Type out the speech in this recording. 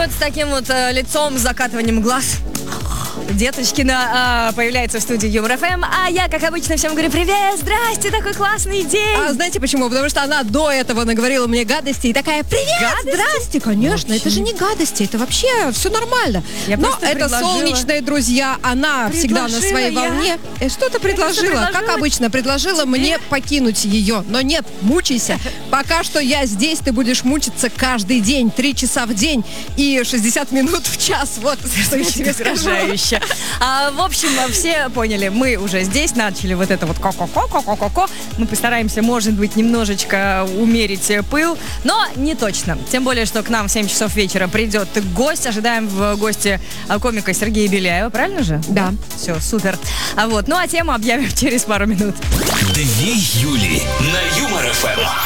вот с таким вот лицом, с закатыванием глаз Деточкина появляется в студии Юмор ФМ, а я, как обычно, всем говорю: привет, здрасте, такой классный день. А знаете почему? Потому что она до этого наговорила мне гадости и такая: привет, гадости? здрасте, конечно, вообще. Это же не гадости, это вообще все нормально. Но это солнечные друзья, она всегда на своей волне. Что-то предложила, как обычно, предложила мне покинуть ее. Но нет, мучайся. Пока что я здесь, ты будешь мучиться каждый день, 3 часа в день и 60 минут в час. Вот, что я тебе скажу. В общем, все поняли, мы уже здесь начали вот это вот ко-ко-ко-ко-ко-ко. Мы постараемся, может быть, немножечко умерить пыл, но не точно. Тем более, что к нам в 7 часов вечера придет гость. Ожидаем в гости комика Сергея Беляева, правильно же? Да. Все, супер. Ну а тему объявим через пару минут. 2 Юли на Юмор ФМ.